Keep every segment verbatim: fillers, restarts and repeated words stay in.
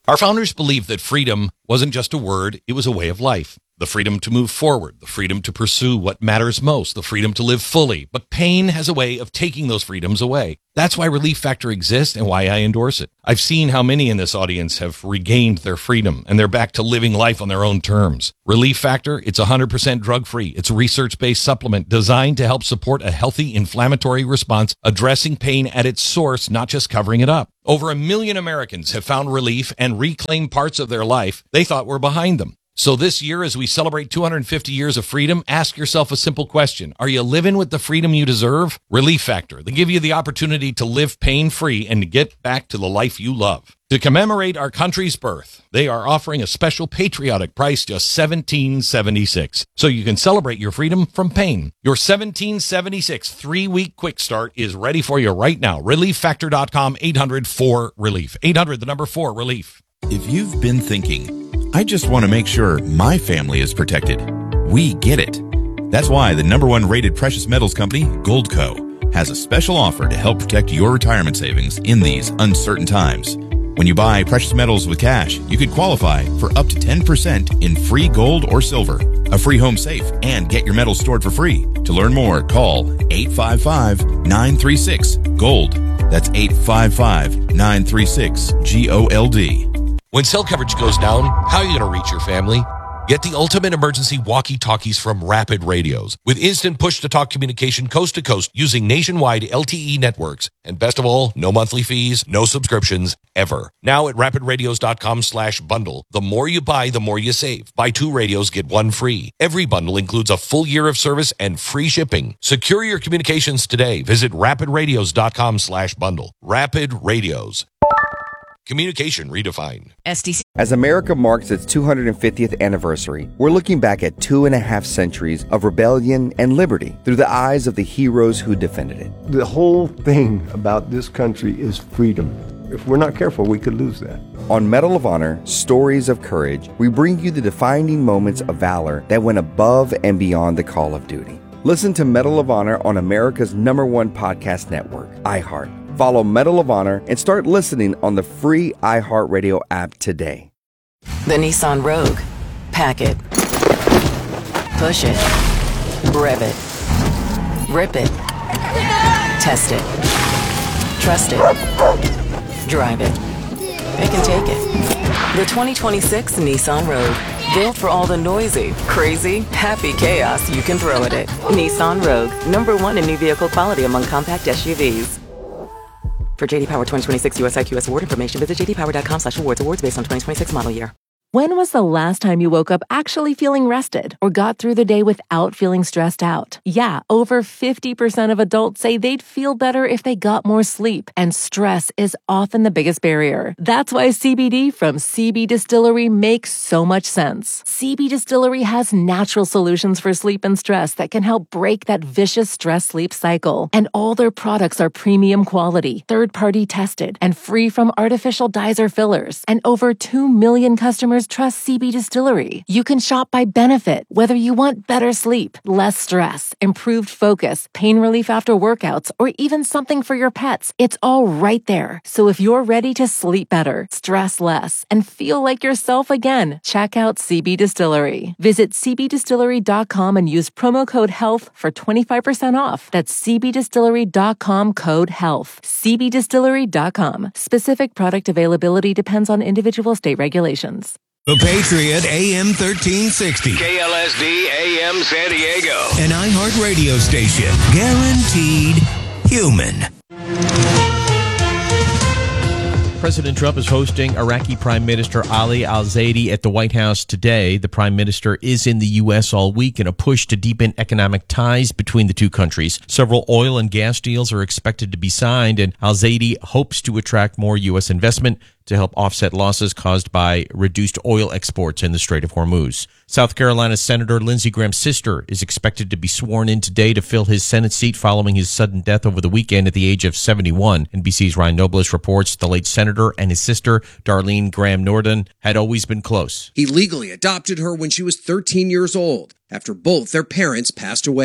Our founders believed that freedom wasn't just a word, it was a way of life. The freedom to move forward, the freedom to pursue what matters most, the freedom to live fully. But pain has a way of taking those freedoms away. That's why Relief Factor exists and why I endorse it. I've seen how many in this audience have regained their freedom and they're back to living life on their own terms. Relief Factor, it's one hundred percent drug-free. It's a research-based supplement designed to help support a healthy inflammatory response, addressing pain at its source, not just covering it up. Over a million Americans have found relief and reclaimed parts of their life they thought were behind them. So this year, as we celebrate two hundred fifty years of freedom, ask yourself a simple question. Are you living with the freedom you deserve? Relief Factor. They give you the opportunity to live pain-free and to get back to the life you love. To commemorate our country's birth, they are offering a special patriotic price, just seventeen dollars and seventy-six cents. So you can celebrate your freedom from pain. Your seventeen dollars and seventy-six cents three-week quick start is ready for you right now. relief factor dot com, eight hundred four relief. eight hundred, the number four, relief. If you've been thinking, I just want to make sure my family is protected, we get it. That's why the number one rated precious metals company, Goldco, has a special offer to help protect your retirement savings in these uncertain times. When you buy precious metals with cash, you could qualify for up to ten percent in free gold or silver, a free home safe, and get your metals stored for free. To learn more, call eight five five, nine three six, GOLD. That's eight five five, nine three six, G O L D. When cell coverage goes down, how are you going to reach your family? Get the ultimate emergency walkie-talkies from Rapid Radios with instant push-to-talk communication coast to coast using nationwide L T E networks. And best of all, no monthly fees, no subscriptions, ever. Now at rapid radios dot com slash bundle. The more you buy, the more you save. Buy two radios, get one free. Every bundle includes a full year of service and free shipping. Secure your communications today. Visit rapid radios dot com slash bundle. Rapid Radios. Communication redefined. S D C. As America marks its two hundred fiftieth anniversary, we're looking back at two and a half centuries of rebellion and liberty through the eyes of the heroes who defended it. The whole thing about this country is freedom. If we're not careful, we could lose that. On Medal of Honor, Stories of Courage, we bring you the defining moments of valor that went above and beyond the call of duty. Listen to Medal of Honor on America's number one podcast network, iHeart. Follow Medal of Honor and start listening on the free iHeartRadio app today. The Nissan Rogue. Pack it. Push it. Rev it. Rip it. Test it. Trust it. Drive it. It can take it. The twenty twenty-six Nissan Rogue. Built for all the noisy, crazy, happy chaos you can throw at it. Nissan Rogue. Number one in new vehicle quality among compact S U Vs. For J D Power twenty twenty-six U S I Q S award information, visit j d power dot com slash awards. Awards based on twenty twenty-six model year. When was the last time you woke up actually feeling rested or got through the day without feeling stressed out? Yeah, over fifty percent of adults say they'd feel better if they got more sleep, and stress is often the biggest barrier. That's why C B D from C B Distillery makes so much sense. C B Distillery has natural solutions for sleep and stress that can help break that vicious stress-sleep cycle. And all their products are premium quality, third-party tested, and free from artificial dyes or fillers. And over two million customers trust C B Distillery. You can shop by benefit, whether you want better sleep, less stress, improved focus, pain relief after workouts, or even something for your pets. It's all right there. So if you're ready to sleep better, stress less, and feel like yourself again, check out C B Distillery. Visit c b distillery dot com and use promo code HEALTH for twenty-five percent off. That's c b distillery dot com code HEALTH. c b distillery dot com. Specific product availability depends on individual state regulations. The Patriot A M thirteen sixty. K L S D A M San Diego. An iHeart radio station. Guaranteed human. President Trump is hosting Iraqi Prime Minister Ali al-Zaidi at the White House today. The Prime Minister is in the U S all week in a push to deepen economic ties between the two countries. Several oil and gas deals are expected to be signed, and al-Zaidi hopes to attract more U S investment to help offset losses caused by reduced oil exports in the Strait of Hormuz. South Carolina Senator Lindsey Graham's sister is expected to be sworn in today to fill his Senate seat following his sudden death over the weekend at the age of seventy-one. N B C's Ryan Nobles reports the late senator and his sister, Darlene Graham Norden, had always been close. He legally adopted her when she was thirteen years old, after both their parents passed away.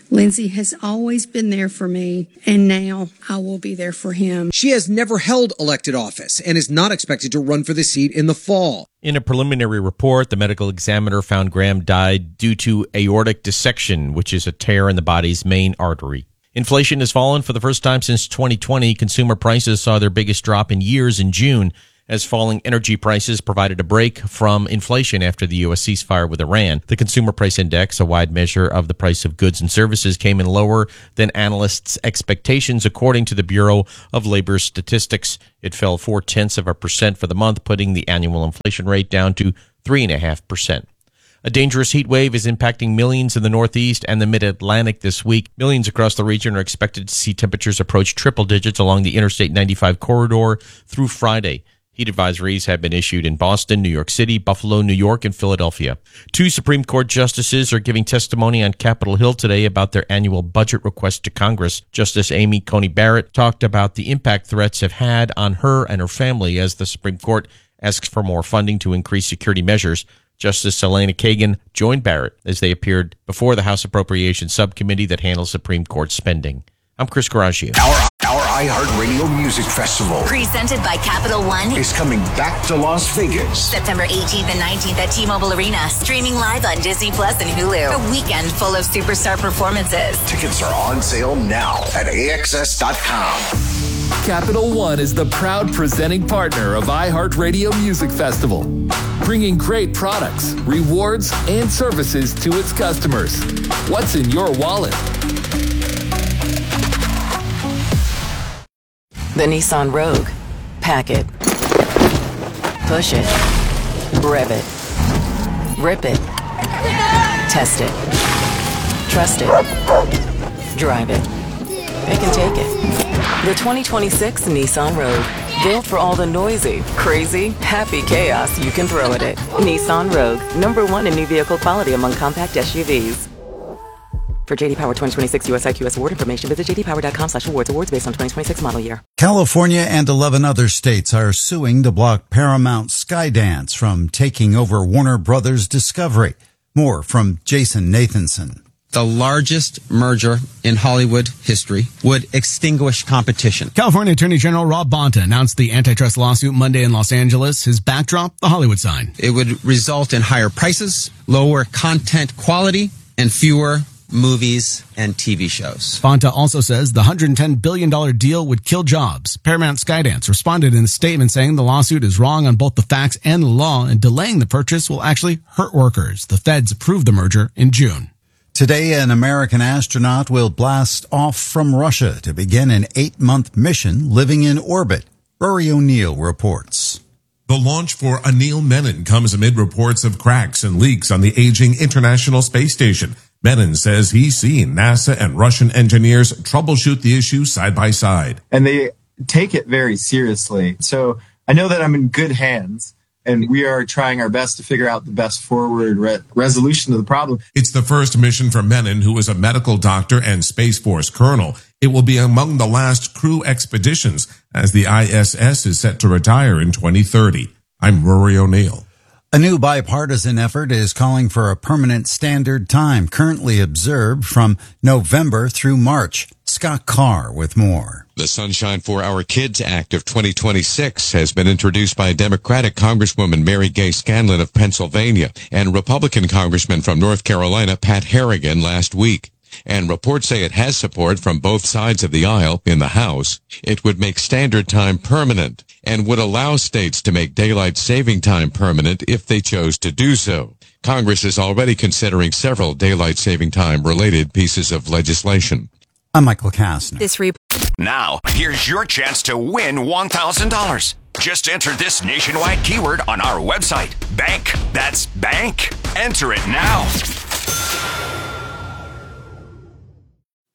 Lindsay has always been there for me, and now I will be there for him. She has never held elected office and is not expected to run for the seat in the fall. In a preliminary report, the medical examiner found Graham died due to aortic dissection, which is a tear in the body's main artery. Inflation has fallen for the first time since twenty twenty. Consumer prices saw their biggest drop in years in June, as falling energy prices provided a break from inflation after the U S ceasefire with Iran. The Consumer Price Index, a wide measure of the price of goods and services, came in lower than analysts' expectations, according to the Bureau of Labor Statistics. It fell four-tenths of a percent for the month, putting the annual inflation rate down to three point five percent. A dangerous heat wave is impacting millions in the Northeast and the Mid-Atlantic this week. Millions across the region are expected to see temperatures approach triple digits along the Interstate ninety-five corridor through Friday. Heat advisories have been issued in Boston, New York City, Buffalo, New York, and Philadelphia. Two Supreme Court justices are giving testimony on Capitol Hill today about their annual budget request to Congress. Justice Amy Coney Barrett talked about the impact threats have had on her and her family as the Supreme Court asks for more funding to increase security measures. Justice Elena Kagan joined Barrett as they appeared before the House Appropriations Subcommittee that handles Supreme Court spending. I'm Chris Garagio. Our, our iHeartRadio Music Festival, presented by Capital One, is coming back to Las Vegas. September eighteenth and nineteenth at T-Mobile Arena. Streaming live on Disney Plus and Hulu. A weekend full of superstar performances. Tickets are on sale now at A X S dot com. Capital One is the proud presenting partner of iHeartRadio Music Festival, bringing great products, rewards, and services to its customers. What's in your wallet? The Nissan Rogue. Pack it. Push it. Rev it. Rip it. Test it. Trust it. Drive it. It can take it. The twenty twenty-six Nissan Rogue. Built for all the noisy, crazy, happy chaos you can throw at it. Nissan Rogue. Number one in new vehicle quality among compact S U Vs. For J D Power twenty twenty-six U S I Q S award information, visit j d power dot com slash awards. Awards based on twenty twenty-six model year. California and eleven other states are suing to block Paramount Skydance from taking over Warner Brothers Discovery. More from Jason Nathanson. The largest merger in Hollywood history would extinguish competition. California Attorney General Rob Bonta announced the antitrust lawsuit Monday in Los Angeles. His backdrop, the Hollywood sign. It would result in higher prices, lower content quality, and fewer movies and T V shows. Bonta also says the one hundred ten billion dollars deal would kill jobs. Paramount Skydance responded in a statement saying the lawsuit is wrong on both the facts and the law, and delaying the purchase will actually hurt workers. The feds approved the merger in June. Today, an American astronaut will blast off from Russia to begin an eight-month mission living in orbit. Rory O'Neill reports. The launch for Anil Menon comes amid reports of cracks and leaks on the aging International Space Station. Menon says he's seen NASA and Russian engineers troubleshoot the issue side by side. And they take it very seriously. So I know that I'm in good hands, and we are trying our best to figure out the best forward re- resolution to the problem. It's the first mission for Menon, who is a medical doctor and Space Force colonel. It will be among the last crew expeditions, as the I S S is set to retire in twenty thirty. I'm Rory O'Neill. A new bipartisan effort is calling for a permanent standard time currently observed from November through March. Scott Carr with more. The Sunshine for Our Kids Act of twenty twenty-six has been introduced by Democratic Congresswoman Mary Gay Scanlon of Pennsylvania and Republican Congressman from North Carolina Pat Harrigan last week. And reports say it has support from both sides of the aisle in the House. It would make standard time permanent and would allow states to make daylight saving time permanent if they chose to do so. Congress is already considering several daylight saving time related pieces of legislation. I'm Michael Kastner. This re- Now, here's your chance to win one thousand dollars. Just enter this nationwide keyword on our website. Bank. That's bank. Enter it now.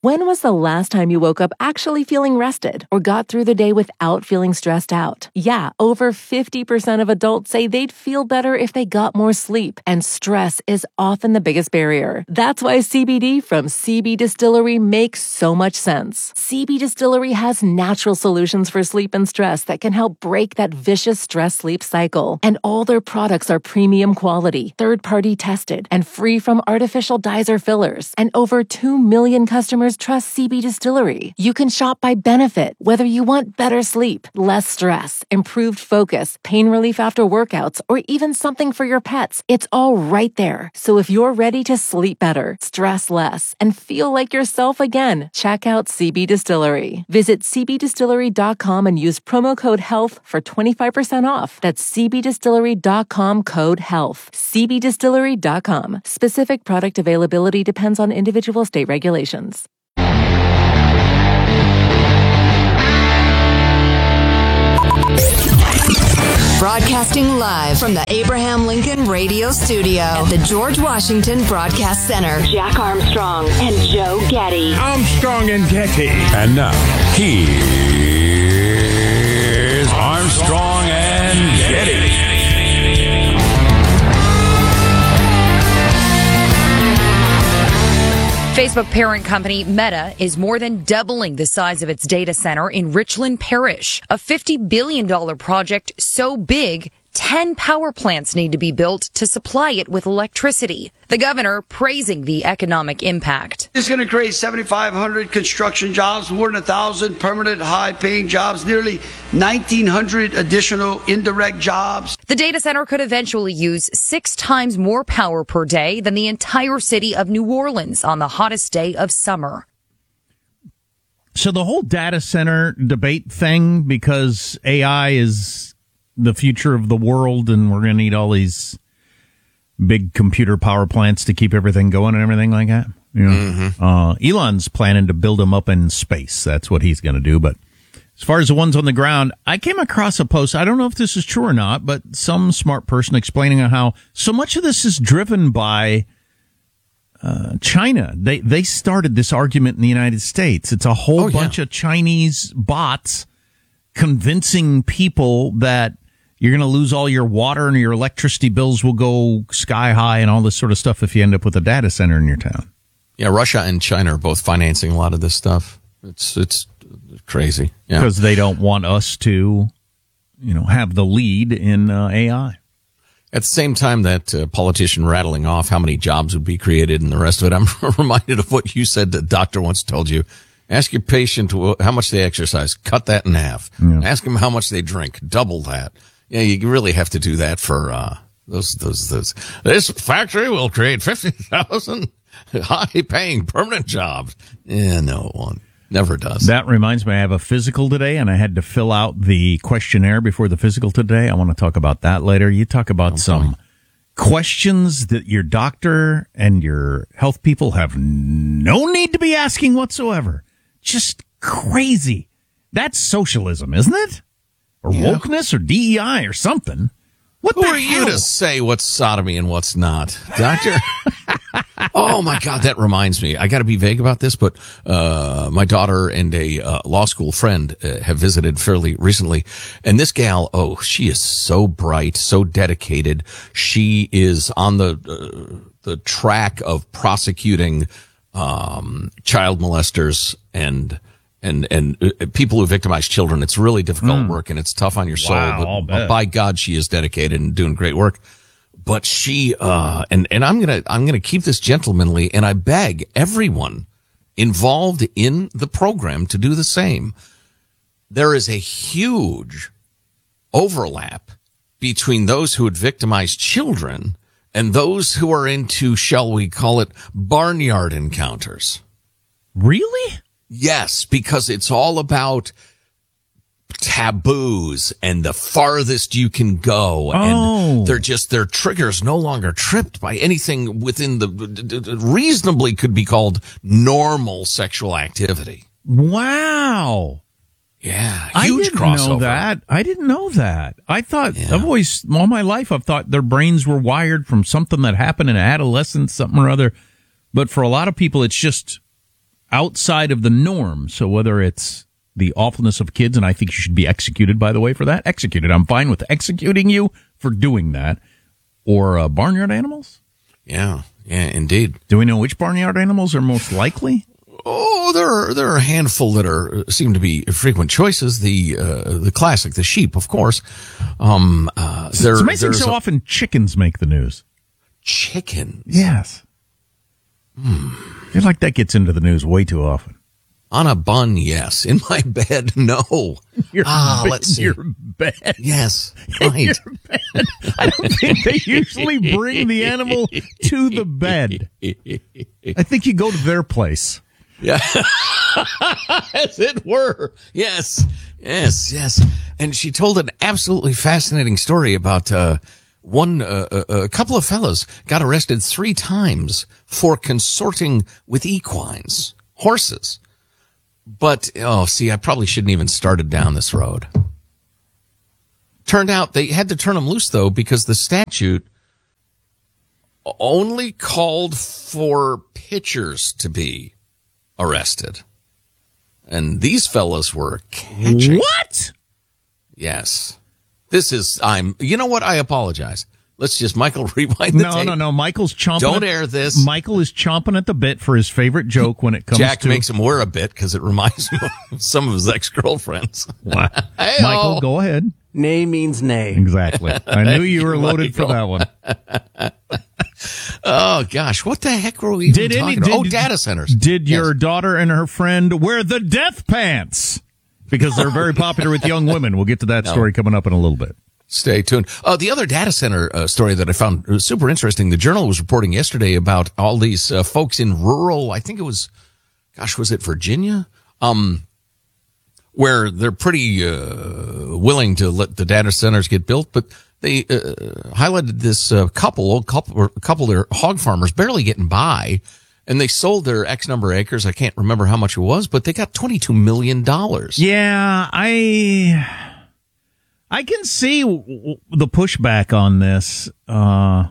When was the last time you woke up actually feeling rested or got through the day without feeling stressed out? Yeah, over fifty percent of adults say they'd feel better if they got more sleep, and stress is often the biggest barrier. That's why C B D from C B Distillery makes so much sense. C B Distillery has natural solutions for sleep and stress that can help break that vicious stress-sleep cycle. And all their products are premium quality, third-party tested, and free from artificial dyes or fillers. And over two million customers trust C B Distillery. You can shop by benefit, whether you want better sleep, less stress, improved focus, pain relief after workouts, or even something for your pets. It's all right there. So if you're ready to sleep better, stress less, and feel like yourself again, check out C B Distillery. Visit c b distillery dot com and use promo code HEALTH for twenty-five percent off. That's c b distillery dot com code HEALTH. c b distillery dot com. Specific product availability depends on individual state regulations. Broadcasting live from the Abraham Lincoln Radio Studio at the George Washington Broadcast Center. Jack Armstrong and Joe Getty. Armstrong and Getty. And now, here's Armstrong and Getty. Facebook parent company Meta is more than doubling the size of its data center in Richland Parish, a fifty billion dollars project so big, ten power plants need to be built to supply it with electricity. The governor praising the economic impact. It's going to create seventy-five hundred construction jobs, more than one thousand permanent high-paying jobs, nearly nineteen hundred additional indirect jobs. The data center could eventually use six times more power per day than the entire city of New Orleans on the hottest day of summer. So the whole data center debate thing, because A I is the future of the world and we're going to need all these big computer power plants to keep everything going and everything like that. You know, mm-hmm. uh, Elon's planning to build them up in space. That's what he's going to do. But as far as the ones on the ground, I came across a post. I don't know if this is true or not, but some smart person explaining how so much of this is driven by uh, China. They, they started this argument in the United States. It's a whole oh, bunch yeah. of Chinese bots convincing people that you're going to lose all your water and your electricity bills will go sky high and all this sort of stuff if you end up with a data center in your town. Yeah, Russia and China are both financing a lot of this stuff. It's it's crazy. Yeah. Because they don't want us to, you know, have the lead in uh, A I. At the same time that uh, politician rattling off how many jobs would be created and the rest of it, I'm reminded of what you said the doctor once told you. Ask your patient how much they exercise. Cut that in half. Yeah. Ask them how much they drink. Double that. Yeah, you really have to do that for uh, those, those, those. This factory will create fifty thousand high-paying permanent jobs. Yeah, no one never does. That reminds me, I have a physical today, and I had to fill out the questionnaire before the physical today. I want to talk about that later. You talk about okay. some questions that your doctor and your health people have no need to be asking whatsoever. Just crazy. That's socialism, isn't it? Or yeah. wokeness or D E I or something. What Who the are hell? you to say what's sodomy and what's not, doctor? Oh, my God, that reminds me. I got to be vague about this, but uh my daughter and a uh, law school friend uh, have visited fairly recently. And this gal, oh, she is so bright, so dedicated. She is on the uh, the track of prosecuting um child molesters and and and uh, people who victimize children. It's really difficult mm. work and it's tough on your soul. Wow, but by God, she is dedicated and doing great work. But she uh and and I'm gonna I'm gonna keep this gentlemanly, and I beg everyone involved in the program to do the same. There is a huge overlap between those who would victimize children and those who are into, shall we call it, barnyard encounters. Really? Yes, because it's all about taboos and the farthest you can go. Oh. And they're just, their triggers no longer tripped by anything within the, reasonably could be called normal sexual activity. Wow. Yeah, I huge didn't crossover. know that. I didn't know that. I thought, Yeah. I've always, all my life, I've thought their brains were wired from something that happened in adolescence, something or other. But for a lot of people, it's just outside of the norm. So whether it's the awfulness of kids, and I think you should be executed, by the way, for that. Executed. I'm fine with executing you for doing that. Or uh, barnyard animals? Yeah, yeah, indeed. Do we know which barnyard animals are most likely? Oh, there are there are a handful that are seem to be frequent choices. The uh, the classic, the sheep, of course. Um, uh, there, it's amazing so a, often chickens make the news. Chickens? Yes. Hmm. I feel like that gets into the news way too often. On a bun, yes. In my bed, no. Your ah, bed, let's see. Your bed. Yes, right. Your bed. I don't think they usually bring the animal to the bed. I think you go to their place. Yeah. As it were. Yes. Yes, yes. And she told an absolutely fascinating story about uh one uh, a, a couple of fellas got arrested three times for consorting with equines, horses. But, oh, see, I probably shouldn't even started down this road. Turned out they had to turn them loose, though, because the statute only called for pitchers to be arrested. And these fellas were catching. What? Yes. This is, I'm, you know what? I apologize. Let's just, Michael, rewind the no, tape. No, no, Michael's chomping. Don't at, air this. Michael is chomping at the bit for his favorite joke when it comes Jack to... makes him wear a bit because it reminds him of some of his ex-girlfriends. Wow. Michael, go ahead. Nay means nay. Exactly. I knew you were loaded for that one. Oh, gosh. What the heck were we even did talking any, about? did, Oh, data centers. Did yes. your daughter and her friend wear the death pants? Because they're very popular with young women. We'll get to that No. story coming up in a little bit. Stay tuned. Uh, the other data center uh, story that I found was super interesting. The Journal was reporting yesterday about all these uh, folks in rural, I think it was, gosh, was it Virginia? Um, where they're pretty uh, willing to let the data centers get built, but they uh, highlighted this uh, couple, couple, a couple of their hog farmers barely getting by, and they sold their X number of acres. I can't remember how much it was, but they got twenty-two million dollars. Yeah, I... I can see w- the pushback on this. Uh,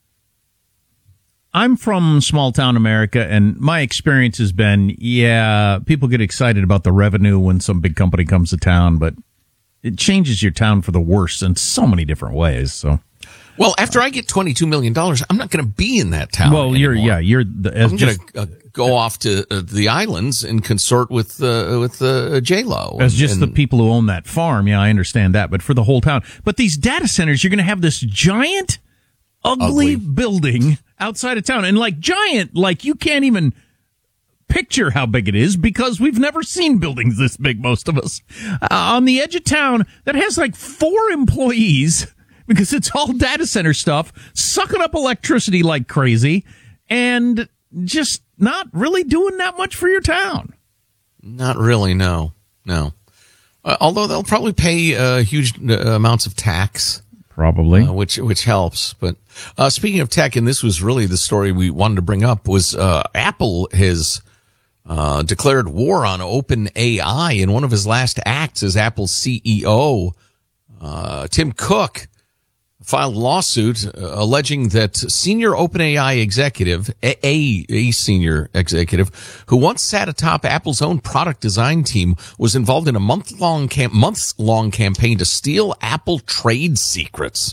I'm from small town America, and my experience has been, yeah, people get excited about the revenue when some big company comes to town, but it changes your town for the worse in so many different ways. So, well, after I get twenty-two million dollars, I'm not going to be in that town. Well, anymore. you're yeah, you're. The, as I'm just, going to uh, go off to uh, the islands and consort with uh, with uh, J Lo. As just and, the people who own that farm, yeah, I understand that. But for the whole town, but these data centers, you're going to have this giant, ugly, ugly building outside of town, and like giant, like you can't even picture how big it is because we've never seen buildings this big. Most of us uh, on the edge of town that has like four employees because it's all data center stuff, sucking up electricity like crazy, and just not really doing that much for your town. Not really, no, no. Uh, although they'll probably pay uh, huge uh, amounts of tax, probably, uh, which which helps. But uh, speaking of tech, and this was really the story we wanted to bring up, was uh, Apple has uh, declared war on OpenAI in one of his last acts as Apple's C E O. Uh, Tim Cook filed a lawsuit uh, alleging that senior OpenAI executive, a, a, a senior executive, who once sat atop Apple's own product design team, was involved in a month-long cam- months-long campaign to steal Apple trade secrets.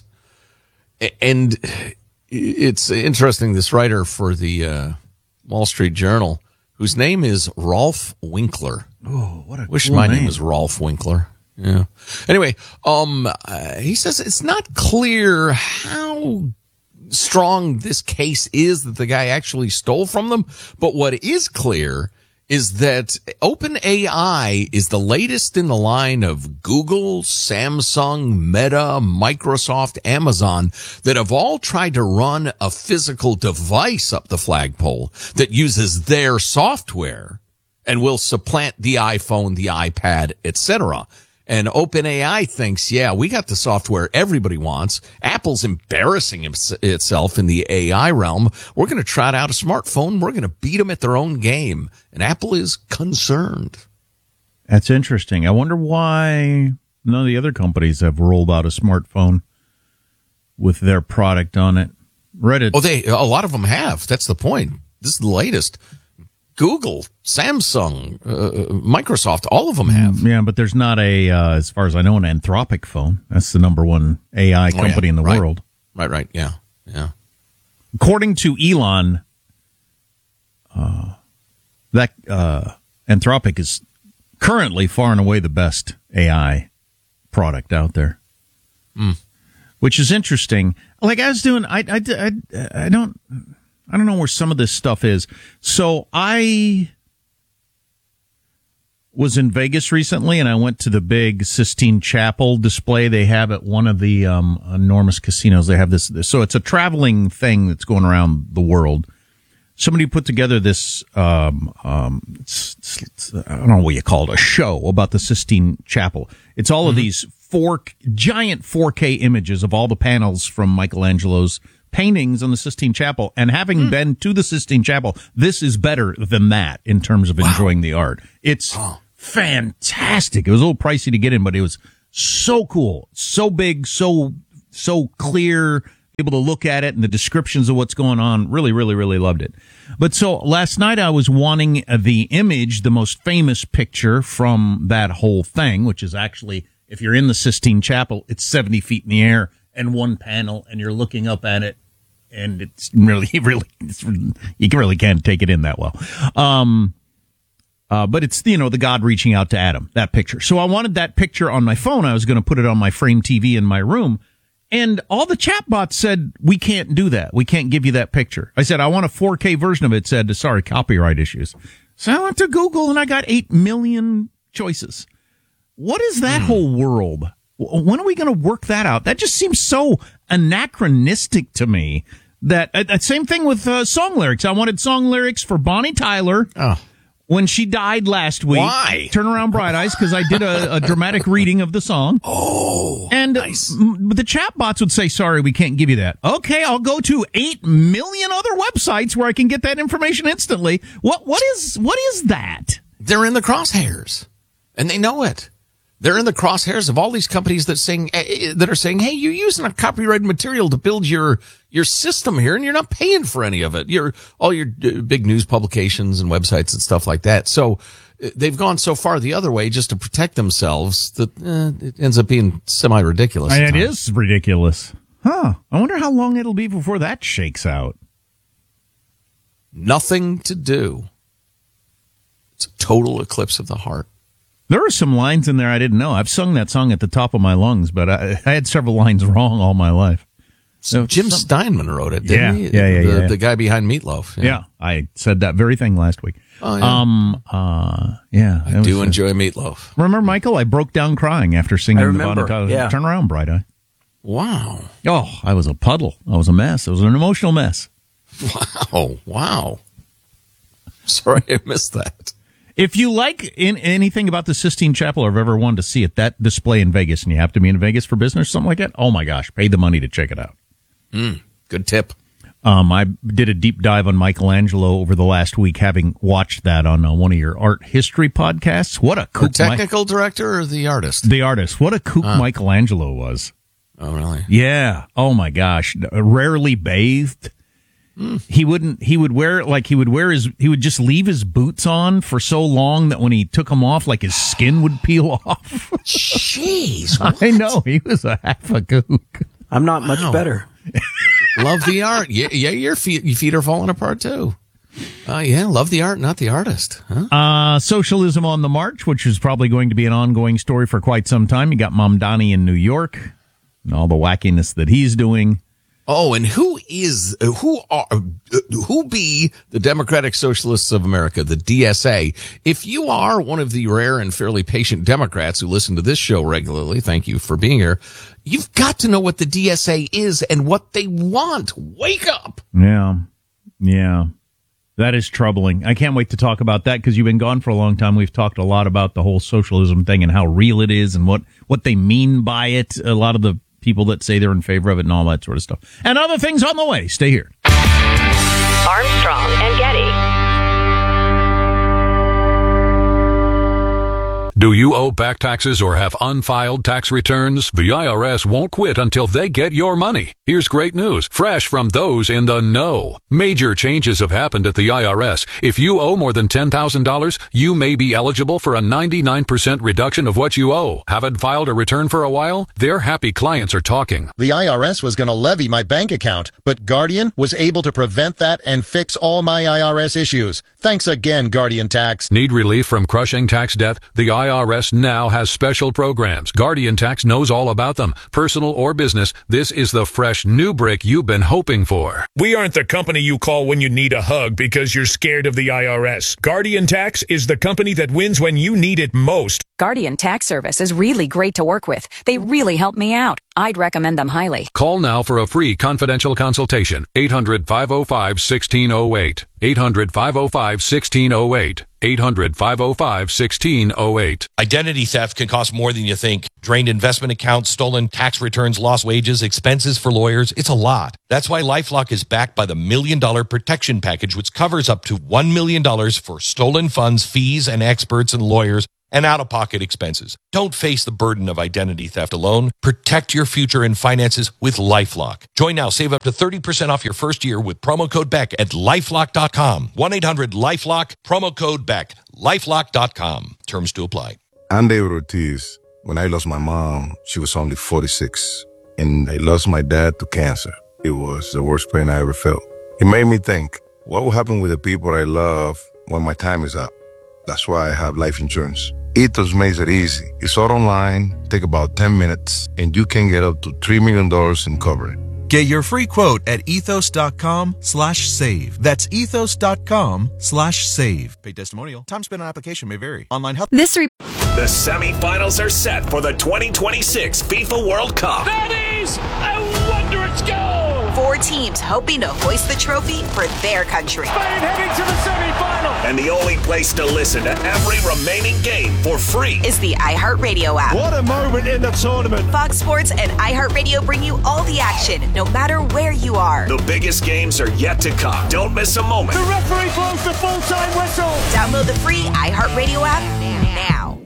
And it's interesting, this writer for the uh, Wall Street Journal, whose name is Rolf Winkler. Oh, what a Wish cool my name. name was Rolf Winkler. Yeah. Anyway, um, uh, he says it's not clear how strong this case is that the guy actually stole from them. But what is clear is that OpenAI is the latest in the line of Google, Samsung, Meta, Microsoft, Amazon that have all tried to run a physical device up the flagpole that uses their software and will supplant the iPhone, the iPad, et cetera. And OpenAI thinks, yeah, we got the software everybody wants. Apple's embarrassing itself in the A I realm. We're going to trot out a smartphone. We're going to beat them at their own game. And Apple is concerned. That's interesting. I wonder why none of the other companies have rolled out a smartphone with their product on it. Reddit. Oh, they, a lot of them have. That's the point. This is the latest. Google, Samsung, uh, Microsoft, all of them have. Yeah, but there's not a, uh, as far as I know, an Anthropic phone. That's the number one A I company oh, yeah. in the right. world. Right, right, yeah, yeah. According to Elon, uh, that uh, Anthropic is currently far and away the best A I product out there, mm. which is interesting. Like I was doing, I, I, I, I don't, I don't know where some of this stuff is. So I was in Vegas recently, and I went to the big Sistine Chapel display they have at one of the um, enormous casinos. They have this, this, so it's a traveling thing that's going around the world. Somebody put together this, um, um, it's, it's, it's, I don't know what you call it, a show about the Sistine Chapel. It's all mm-hmm. of these four giant four K images of all the panels from Michelangelo's paintings on the Sistine Chapel. And having mm. been to the Sistine Chapel, this is better than that in terms of wow. enjoying the art. It's oh. fantastic. It was a little pricey to get in, but it was so cool, so big, so so clear, able to look at it and the descriptions of what's going on. Really, really, really loved it. But so last night I was wanting the image, the most famous picture from that whole thing, which is actually, if you're in the Sistine Chapel, it's seventy feet in the air and one panel, and you're looking up at it, and it's really, really, it's, you really can't take it in that well. Um, Uh, but it's, you know, the God reaching out to Adam, that picture. So I wanted that picture on my phone. I was going to put it on my frame T V in my room. And all the chatbots said, we can't do that. We can't give you that picture. I said, I want a four K version of it. It said, sorry, copyright issues. So I went to Google and I got eight million choices. What is that mm. whole world? When are we going to work that out? That just seems so anachronistic to me. That uh, same thing with uh, song lyrics. I wanted song lyrics for Bonnie Tyler. Oh. When she died last week. Why? Turn Around Bright Eyes, because I did a, a dramatic reading of the song. Oh, and nice. m- the chatbots would say, sorry, we can't give you that. Okay, I'll go to eight million other websites where I can get that information instantly. What What is what is that? They're in the crosshairs, and they know it. They're in the crosshairs of all these companies that saying uh, that are saying, "Hey, you're using a copyrighted material to build your your system here, and you're not paying for any of it. You're all your uh, big news publications and websites and stuff like that." So uh, they've gone so far the other way just to protect themselves that uh, it ends up being semi ridiculous. It is ridiculous, huh? I wonder how long it'll be before that shakes out. Nothing to do. It's a total eclipse of the heart. There are some lines in there I didn't know. I've sung that song at the top of my lungs, but I, I had several lines wrong all my life. So Jim some, Steinman wrote it, didn't yeah, he? Yeah, yeah, the, yeah. The guy behind Meatloaf. Yeah. yeah, I said that very thing last week. Oh, yeah. Um, uh, yeah. I do was, enjoy Meatloaf. Remember, Michael, I broke down crying after singing I remember, the Bonnie Tyler. Yeah. Turn Around, Bright Eye. Wow. Oh, I was a puddle. I was a mess. It was an emotional mess. Wow, wow. Sorry I missed that. If you like in anything about the Sistine Chapel or have ever wanted to see it, that display in Vegas, and you have to be in Vegas for business, something like that, oh my gosh, pay the money to check it out. Mm, good tip. Um, I did a deep dive on Michelangelo over the last week, having watched that on uh, one of your art history podcasts. What a kook. The technical Mi- director or the artist? The artist. What a kook uh. Michelangelo was. Oh, really? Yeah. Oh my gosh. Rarely bathed. Mm. He wouldn't, he would wear, like, he would wear his, he would just leave his boots on for so long that when he took them off, like, his skin would peel off. Jeez. I know. He was a half a kook. I'm not much wow. better. Love the art. Yeah, yeah, your feet, your feet are falling apart, too. Uh, yeah, love the art, not the artist. Huh? Uh, socialism on the march, which is probably going to be an ongoing story for quite some time. You got Mamdani in New York and all the wackiness that he's doing. Oh, and who is, who are, who be the Democratic Socialists of America, the D S A? If you are one of the rare and fairly patient Democrats who listen to this show regularly, thank you for being here, you've got to know what the D S A is and what they want. Wake up! Yeah, yeah. That is troubling. I can't wait to talk about that because you've been gone for a long time. We've talked a lot about the whole socialism thing and how real it is and what, what they mean by it. A lot of the people that say they're in favor of it and all that sort of stuff. And other things on the way. Stay here. Armstrong and Getty. Do you owe back taxes or have unfiled tax returns? The I R S won't quit until they get your money. Here's great news, fresh from those in the know. Major changes have happened at the I R S. If you owe more than ten thousand dollars, you may be eligible for a ninety-nine percent reduction of what you owe. Haven't filed a return for a while? Their happy clients are talking. The I R S was going to levy my bank account, but Guardian was able to prevent that and fix all my I R S issues. Thanks again, Guardian Tax. Need relief from crushing tax debt? The I R S now has special programs. Guardian Tax knows all about them. Personal or business, this is the fresh new brick you've been hoping for. We aren't the company you call when you need a hug because you're scared of the I R S. Guardian Tax is the company that wins when you need it most. Guardian Tax Service is really great to work with. They really helped me out. I'd recommend them highly. Call now for a free confidential consultation. eight hundred, five oh five, one six oh eight. eight hundred, five oh five, one six oh eight. eight hundred, five oh five, one six oh eight. Identity theft can cost more than you think. Drained investment accounts, stolen tax returns, lost wages, expenses for lawyers. It's a lot. That's why LifeLock is backed by the Million Dollar Protection Package, which covers up to one million dollars for stolen funds, fees, and experts and lawyers, and out-of-pocket expenses. Don't face the burden of identity theft alone. Protect your future and finances with LifeLock. Join now. Save up to thirty percent off your first year with promo code Beck at lifelock dot com. one eight hundred lifelock, promo code Beck. lifelock dot com. Terms to apply. I'm David Ortiz. When I lost my mom, she was only forty-six. And I lost my dad to cancer. It was the worst pain I ever felt. It made me think, what will happen with the people I love when my time is up? That's why I have life insurance. Ethos makes it easy. It's all online, take about ten minutes, and you can get up to three million dollars in coverage. Get your free quote at ethos.com slash save. That's ethos.com slash save. Paid testimonial. Time spent on application may vary. Online help. This re- The semifinals are set for the twenty twenty-six FIFA World Cup. That is a wondrous goal! Four teams hoping to hoist the trophy for their country. Spain heading to the semifinal! And the only place to listen to every remaining game for free is the iHeartRadio app. What a moment in the tournament! Fox Sports and iHeartRadio bring you all the action, no matter where you are. The biggest games are yet to come. Don't miss a moment. The referee blows the full-time whistle! Download the free iHeartRadio app now.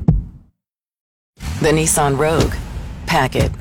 The Nissan Rogue. Pack it.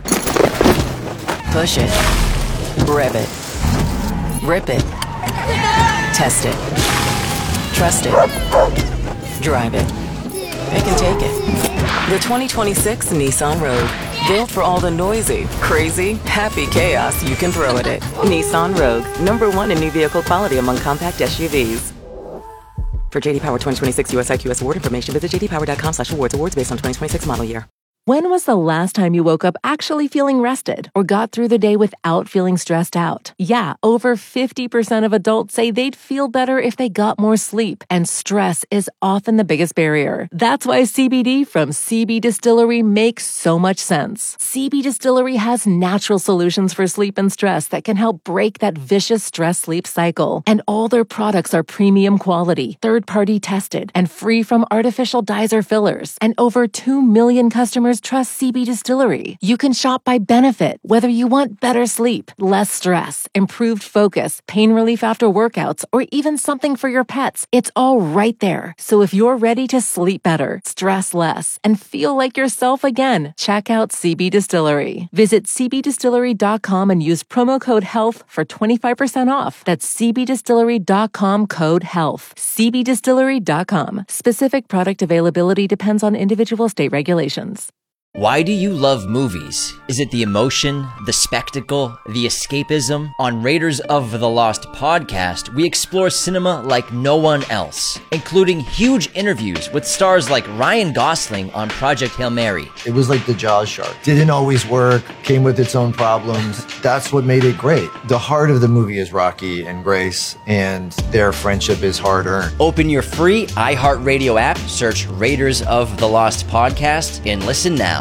Push it. Rev it. Rip it. Test it. Trust it. Drive it. Pick and take it. The twenty twenty-six Nissan Rogue. Built for all the noisy, crazy, happy chaos you can throw at it. Nissan Rogue. Number one in new vehicle quality among compact S U Vs. For J D Power twenty twenty-six U S I Q S award information, visit jdpower.com slash awards. Awards based on twenty twenty-six model year. When was the last time you woke up actually feeling rested or got through the day without feeling stressed out? Yeah, over fifty percent of adults say they'd feel better if they got more sleep, and stress is often the biggest barrier. That's why C B D from C B Distillery makes so much sense. C B Distillery has natural solutions for sleep and stress that can help break that vicious stress-sleep cycle. And all their products are premium quality, third-party tested, and free from artificial dyes or fillers. And over two million customers trust C B Distillery. You can shop by benefit, whether you want better sleep, less stress, improved focus, pain relief after workouts, or even something for your pets. It's all right there. So if you're ready to sleep better, stress less, and feel like yourself again, check out C B Distillery. Visit c b distillery dot com and use promo code HEALTH for twenty-five percent off. That's c b distillery dot com code HEALTH. c b distillery dot com. Specific product availability depends on individual state regulations. Why do you love movies? Is it the emotion, the spectacle, the escapism? On Raiders of the Lost podcast, we explore cinema like no one else, including huge interviews with stars like Ryan Gosling on Project Hail Mary. It was like the Jaws shark. Didn't always work, came with its own problems. That's what made it great. The heart of the movie is Rocky and Grace, and their friendship is hard-earned. Open your free iHeartRadio app, search Raiders of the Lost podcast, and listen now.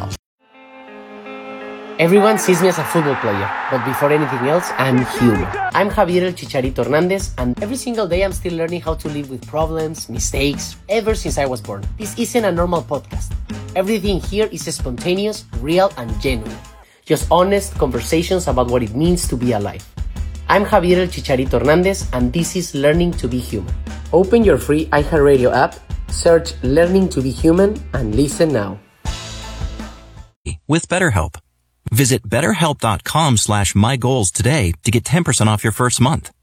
Everyone sees me as a football player, but before anything else, I'm human. I'm Javier El Chicharito Hernandez, and every single day I'm still learning how to live with problems, mistakes, ever since I was born. This isn't a normal podcast. Everything here is spontaneous, real, and genuine. Just honest conversations about what it means to be alive. I'm Javier El Chicharito Hernandez, and this is Learning to be Human. Open your free iHeartRadio app, Search Learning to be Human and listen now. With BetterHelp. Visit betterhelp.com slash my goals today to get ten percent off your first month.